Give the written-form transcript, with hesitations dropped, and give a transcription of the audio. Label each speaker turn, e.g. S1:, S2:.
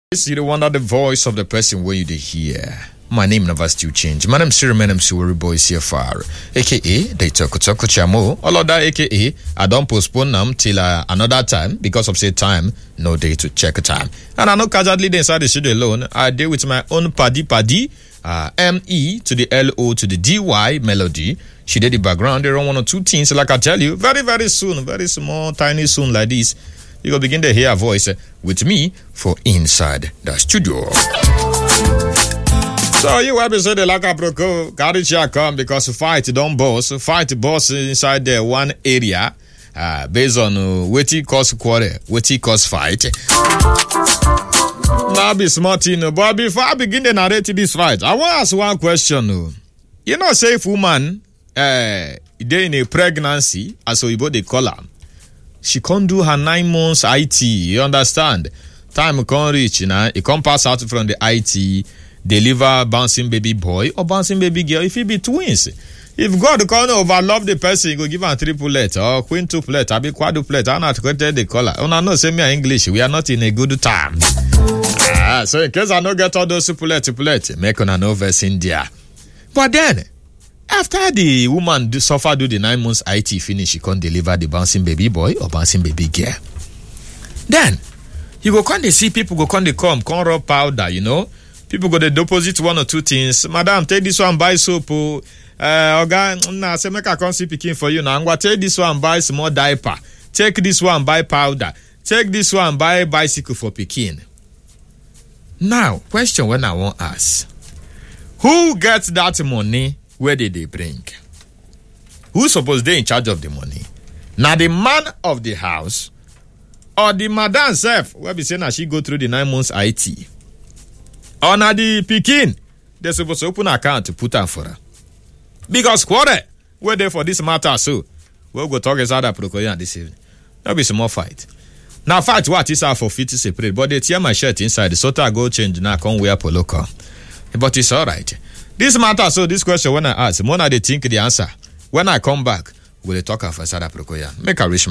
S1: You don't wonder the voice of the person where you dey hear. My name never still change. My name is Cyril Menem Suwari Boy CFR, aka they talk chamo. All of that, aka I don't postpone them till another time because of say time, no day to check time. And I know casually they inside the studio alone. I deal with my own paddy, M-E to the L-O to the D-Y melody. She did the background. They run one or two things like I tell you. Very, very soon, very small, tiny soon like this. You will begin to hear a voice with me for inside the studio. So you episode like a broco, carry chair come because fight don't boss inside the one area based on waiting cause quarrel, waiting cause fight. Now be smart, but before I begin to narrate this fight, I want to ask one question. You know, say if woman they in a pregnancy, as we both they call her. She can't do her 9 months IT. You understand? Time can't reach, you know. It can't pass out from the IT, deliver bouncing baby boy or bouncing baby girl if it be twins. If God can't overlove the person, he go give her triplet or quintuplet, or be quadruplet. I'm not going to the color. Oh, no, say me English. We are not in a good time. So in case I don't get all those triplet, make on no verse in there. But then, after the woman do the 9 months IT finish, she can't deliver the bouncing baby boy or bouncing baby girl. Then, you go come, they see people go come, they come rub powder, you know. People go to deposit one or two things. Madam, take this one, buy soap. Oga, say make I come see picking for you now. I'm going to take this one, buy some more diaper. Take this one, buy powder. Take this one, buy bicycle for picking. Now, question when I want to ask. Who gets that money? Where did they bring? Who suppose they in charge of the money? Now the man of the house or the madam self? Where be saying that she go through the 9 months IT? Or now the pikin? They supposed to open an account to put her for her. Because quarrel, we're there for this matter, so we'll go talk about that prokoya this evening. There'll be some more fight. Now fight what is for 50 separate, but they tear my shirt inside, so I go change now, come wear polo car. But it's alright. This matter, so this question when I ask, when I think the answer. When I come back, we'll talk about Sada Prokoya. Make a rich